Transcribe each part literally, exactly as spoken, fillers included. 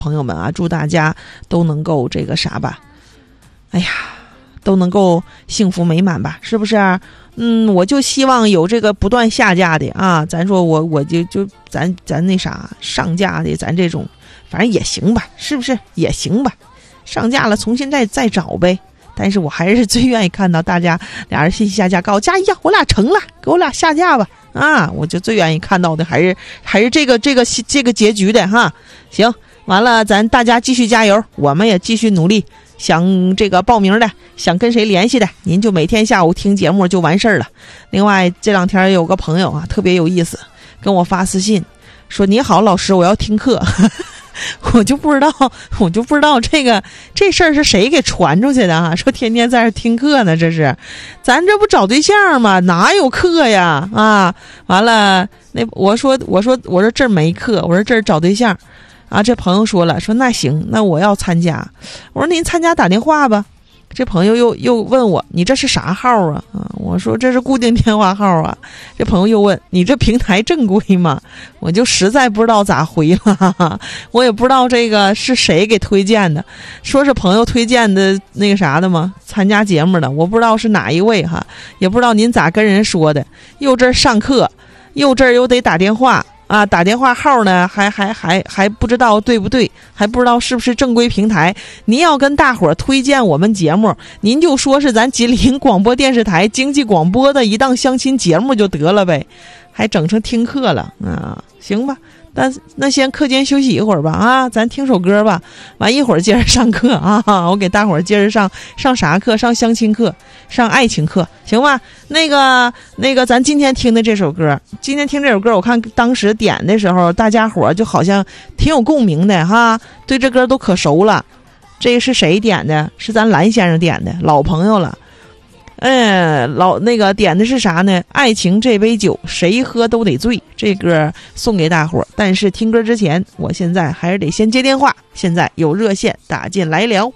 朋友们啊，祝大家都能够这个啥吧，哎呀，都能够幸福美满吧，是不是啊？嗯，我就希望有这个不断下架的啊，咱说我我就就咱咱那啥上架的，咱这种反正也行吧，是不是也行吧？上架了重新再再找呗。但是我还是最愿意看到大家俩人信息下架，告诉加一呀，我俩成了，给我俩下架吧啊！我就最愿意看到的还是还是这个这个这个结局的哈。行，完了咱大家继续加油，我们也继续努力。想这个报名的，想跟谁联系的，您就每天下午听节目就完事儿了。另外这两天有个朋友啊特别有意思，跟我发私信说：“你好，老师，我要听课。”我就不知道，我就不知道这个这事儿是谁给传出去的啊？说天天在这听课呢，这是，咱这不找对象吗？哪有课呀？啊，完了，那我说我说我说这儿没课，我说这儿找对象，啊，这朋友说了，说那行，那我要参加。我说您参加打电话吧。这朋友又又问我，你这是啥号啊？啊，我说这是固定电话号啊。这朋友又问，你这平台正规吗？我就实在不知道咋回了，哈哈，我也不知道这个是谁给推荐的，说是朋友推荐的那个啥的吗？参加节目的，我不知道是哪一位哈，也不知道您咋跟人说的，又这儿上课，又这儿又得打电话。啊，打电话号呢，还还还还不知道对不对，还不知道是不是正规平台。您要跟大伙儿推荐我们节目，您就说是咱吉林广播电视台经济广播的一档相亲节目就得了呗，还整成听课了啊？行吧，但那先课间休息一会儿吧啊，咱听首歌吧，完一会儿接着上课啊，我给大伙儿接着上上啥课？上相亲课，上爱情课，行吧？那个那个，咱今天听的这首歌，今天听这首歌，我看当时点的时候，大家伙儿就好像挺有共鸣的哈，对这歌都可熟了。这个是谁点的？是咱蓝先生点的，老朋友了。嗯，老那个点的是啥呢？爱情这杯酒，谁喝都得醉。这歌送给大伙儿。但是听歌之前，我现在还是得先接电话。现在有热线打进来聊。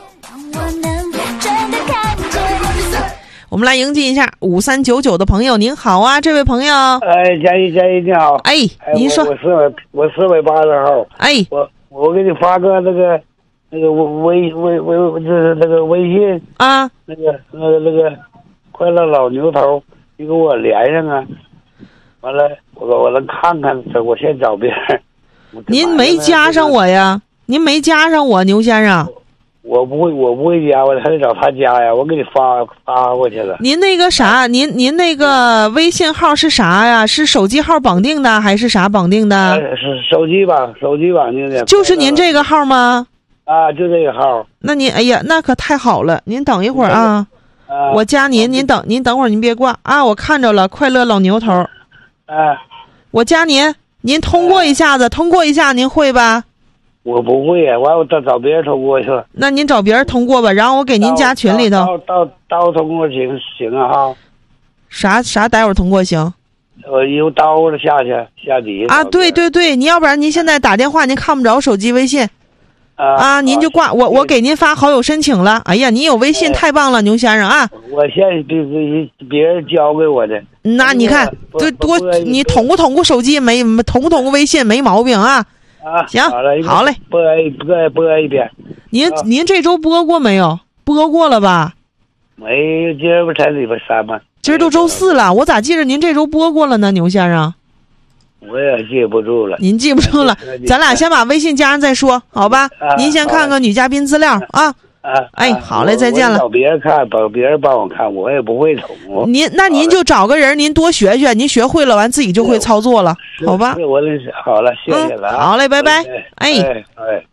我们来迎接一下五三九九的朋友，您好啊，这位朋友。 哎，佳怡，佳怡你好。 哎，您说。 我四位，我四位八十号。 哎， 我我给你发个那个。那个微微微就是那个微信啊， 那个那个那个快乐老牛头，你给我连上啊！完了，我我能看看，我先找别人。 您没加上我呀？您没加上我，牛先生。 我不会，我不会加，我还得找他加呀。我给你发发过去了。 您那个啥，您您那个微信号是啥呀？是手机号绑定的还是啥绑定的？ 是手机绑，手机绑定的。 就是您这个号吗？ 啊，就这个号。 那您，哎呀，那可太好了！您等一会儿啊， 啊我加您，您等，您等会儿，您别挂啊！我看着了，快乐老牛头。 啊， 我加您，您通过一下子，通过一下，您会吧？ 我不会呀，完我找找别人通过去了。 那您找别人通过吧，然后我给您加群里头。 到到到通过行行啊哈。 啥啥待会儿通过行？ 我用刀子下去下底下。 啊，对对对，您要不然您现在打电话，您看不着手机微信。 啊, 啊，您就挂我，我给您发好友申请了。哎呀，您有微信太棒了，牛先生啊！ 我现在别别人教给我的。 那你看，多多，你捅咕捅咕手机没捅咕捅咕微信没毛病啊。 啊， 行， 好嘞， 好嘞， 播播播一遍。 您您这周播过没有？播过了吧？ 没，今儿不才礼拜三吗？ 今儿都周四了，我咋记着您这周播过了呢，牛先生？ 我也记不住了， 您记不住了，咱俩先把微信加上再说，好吧？ 啊、 您先看看女嘉宾资料啊。 啊， 哎，好嘞，再见了。 找别人看，找别人帮我看，我也不会捅。 您那您就找个人，您多学学，您学会了完自己就会操作了，好吧？ 我的好了，谢谢了、 嗯。好嘞，拜拜。 哎哎。哎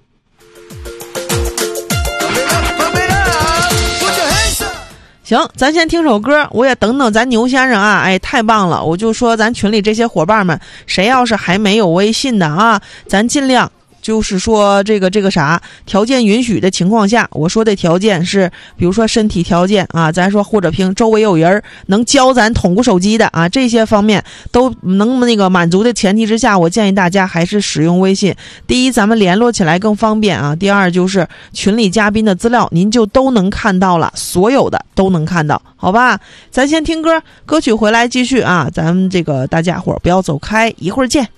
行，咱先听首歌，我也等等咱牛先生啊，哎，太棒了！我就说咱群里这些伙伴们，谁要是还没有微信的啊，咱尽量就是说这个这个啥条件允许的情况下，我说的条件是，比如说身体条件啊，咱说或者凭周围有人能教咱捅咕手机的啊，这些方面都能那个满足的前提之下，我建议大家还是使用微信。第一，咱们联络起来更方便啊；第二，就是群里嘉宾的资料您就都能看到了，所有的都能看到，好吧？咱先听歌，歌曲回来继续啊，咱们这个大家伙儿不要走开，一会儿见。